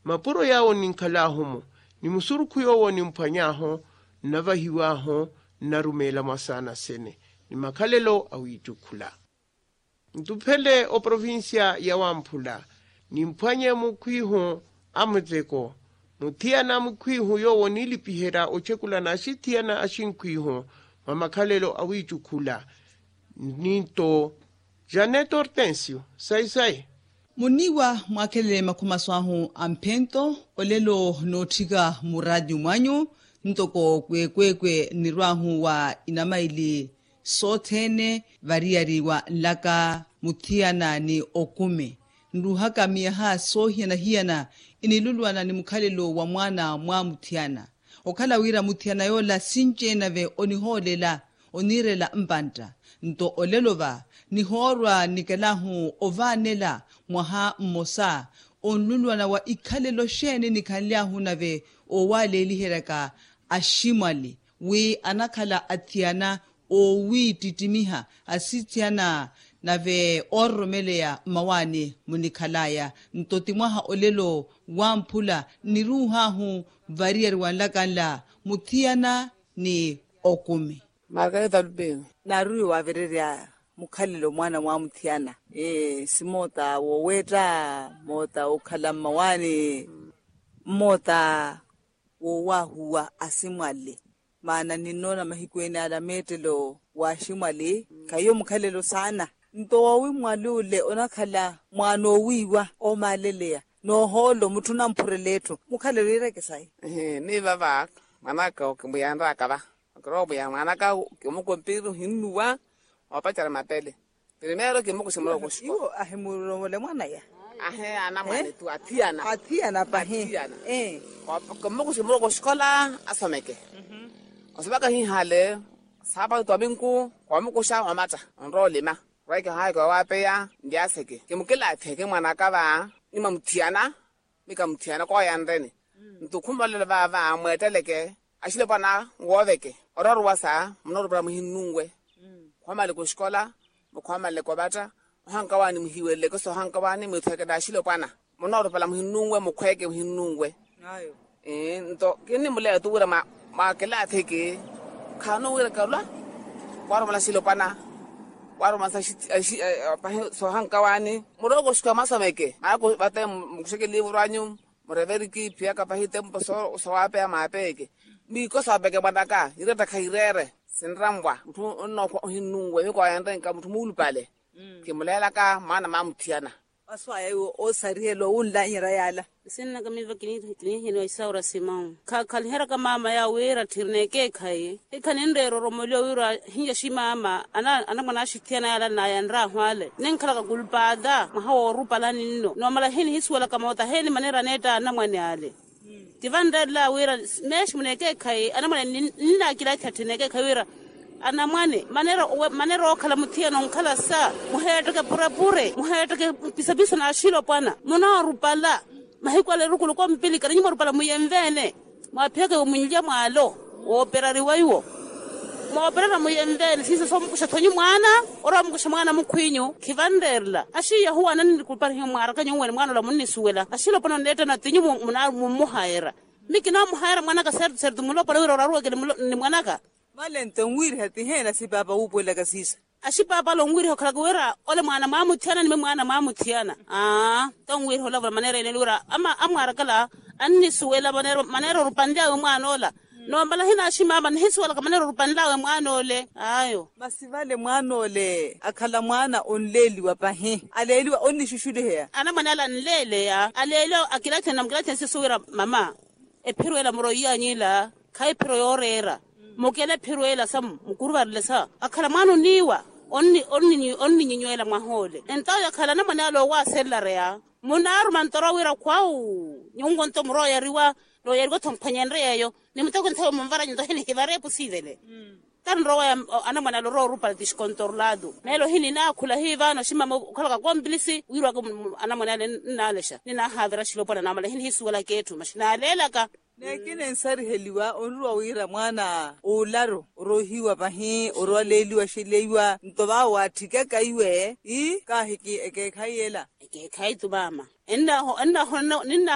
mapuro yao ninkalahomo ni musuruku yowo nimpanyaho navahiwaho narumela masana sene ni makalelo awitukula ntupele o provincia ya Wampula nimpanye mukwiho amuteko mutiana mukwiho yowo nilipihera ochekula na shitiana ashinkwiho mamakhalelo awitukula ninto Janet Hortensio sai muniwa mwakelele makumaswahu ampento olelo notiga muradi mwanyu ntoko kwekwe nirwahu wa inamaili sothene variariwa laka muthiana ni okume nduhaka miyaha sohiana hiana inilulwana ni mukhalelo wa mwana mwa muthiana okhala wira muthiana yola sinjenave oniholela onirela mpanta nto olelova nihorwa nikelahu ovanela mwaha mmosa onlulwana wa ikhalelo shene nikhalyahu nave owalelihereka ashimwali we anakhala athiana owi titimiha asithiana nave oromeleya mawane munikhalaya ntotimwaha olelo Wamphula niruhahu variariwanlakanla muthiana ni okume Margareta Lubeng narui wavereria mukhalelo mwana mwa muthiana simota woweta mota ukhala mawane mota wowahuwa asimwale mana ninona mahikweni ala metelo wa shimwale kayo mukhalelo sana nto wawi mwalule onakhala mwana owiwa omaleleya noholo mutuna mpureleto mukhalelo ireke sai ni baba manaka okimuyanda akaba robo ya manaka kumukompiru hinnuwa opachara mapele primero kimukusimolo kushiko iyo ahemuromole mwana ya ana mwana tu atiana pahe kumukusimolo kushikola asomeke osibaka hihale saba tobinku kwamukusha omata onrolima reke hai kwa wapeya ndiaseke kimukila atheke mwana kaba imamthiana mikamthiana kwa yandene ntukhumbalele baba amweteleke ashile bana ngoweke oraro wasa mnoro bra muhinungwe kwamale kushikola mukwamale kwabata hankawani muhiwele ko so hankawani mutheke dashile bana mnoro bra muhinungwe mukhweke muhinungwe ayo nto kini mule tuura ma kela theke khano wira kala waro mala shilo bana waro masa so hankawani murogo shika masameke ako bate mushike livranyu mureveriki pia kapahite mposo so wape amapeke miko sabeke badaka ireta khairere sinrambwa mtu no hinungwe miko ayanda nka mtu mulupale kimulela ka mana mamthiana aswaya o sarihelo unla ira yala sinna kamiva kini hino isaura simau kalhera ka mama ya wera tirneke khai ikanindero romolyo wira hinja shimama ana mana shithiana yala na yandra hwale nenkhala ka gulpada mahawo rupala ninno no mala hini hiswala kama wata heni manera neta na mwane ale tivandela wira mesh muneke khai ana mwana nina kila thatineke khai wira ana mwane manero khala muthiana nkhala sa muheteke purapure muheteke pisabisa na shilo pana muna rupala mahikwale rukulu kwa mpili kari nyuma rupala muyemvene mwapheke umunja mwalo operari waiwo mwaoperara muyemvene sisa so mkusha thonyi mwana ora mkusha mwana mkhwinyu kivanderla ashiya huwa nani kupari mwara kanyongwe mwana la munisuwela ashilo pana ndeta na tinyu muna muhaira mikina muhaira mwana ka sertu mulo para wira raruwa ke ni mwana ka malente ngwiri hati hena si baba upola ka sisa ashipapa lo ngwiri hokhala kuwera ole mwana mamuthiana ni mwana mamuthiana to ngwiri hola manera ile lura ama amwara kala annisuwela manero rupandya mwana ola no mbala hina ashimama nhisuwela ka manero rupandya mwana ole ayo masivale mwana ole akhala mwana onleli wa pahe aleliwa onishushude he ana manala nlele ya alelo akilathe namkilathe sisuwira mama epirwela muro yanyila kai piro yorera mokele pirwela sam mukuruvarle sa akhala mwana niwa onni nyinywela mahole enta yakhala na manalo wa sellare ya munaru mantoro wira kwau nyungonto muro yariwa lo yarigo tompanyenre yayo nimutoko ntho mumvara nto hini hivare pusivele tan roya ana manalo ro rupa discontorlado nelo hini na kula hiva no shima khala kwa mbilisi wirwa ana manalo nalesha nina hadra shilo pona na mala hini hisu wala ketu mashina lela ka nekine nsari heliwa onruwa wira mwana ularo rohiwa pahi oroleliwa shileiwa ntoba wathike kaiwe kahiki eke khayela eke khai tu mama enda ho nina